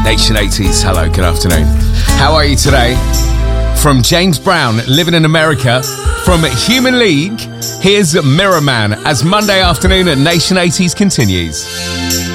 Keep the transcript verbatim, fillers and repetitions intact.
Nation eighties, hello, good afternoon. How are you today? From James Brown, Living in America, from Human League, here's Mirror Man as Monday afternoon at Nation eighties continues.